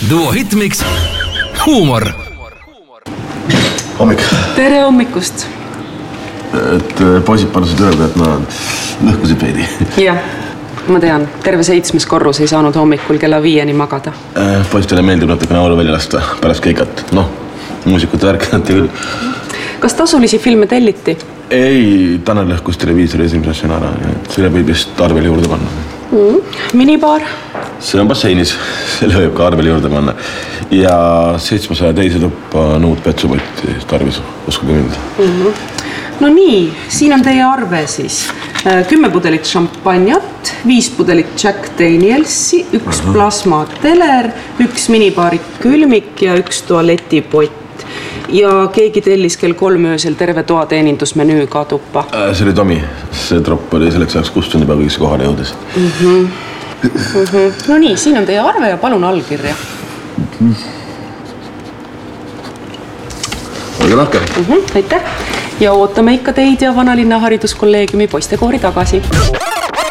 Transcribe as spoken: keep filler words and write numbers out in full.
Duo Hitmix, huumor. Hommik. Tere hommikust. Et poisid palusid öelda, et ma lõhkusid veidi. Jah, ma tean. Terve seitsmes korrus ei saanud hommikul kella viieni magada. Poistele meeldib natukene aulu välja lasta pärast keikat. Noh, muusikute värkati küll. Kas tasulisi filme telliti? Ei, Tanel lõhkus televiisori esimese asjana ära. Selle võib vist arvele juurde panna. Mm. Minibaar? See on basseinis. Selle võib ka arvele juurde panna. Ja seitsmesaja teise tuppa nõud petsupotti tarvis. Uskuge mind. Mm-hmm. No nii, siin on teie arve siis. Kümme pudelit šampanjat, viis pudelit Jack Danielsi, üks Aha. plasma teler, üks minibaari külmik ja üks tualetipott. Ja keegi tellis kell kolm öösel terve toa teenindusmenüü ka tuppa. See oli Tomi. See tropp oli selleks ajaks kustunud juba kõigis kohale jõudes. Mm-hmm. Mm-hmm. No nii, siin on teie arve ja palun allkirja. Mm-hmm. Olge lahke. Mm-hmm. Aitäh. Ja ootame ikka teid ja Vanalinna hariduskolleegiumi poistekoori tagasi.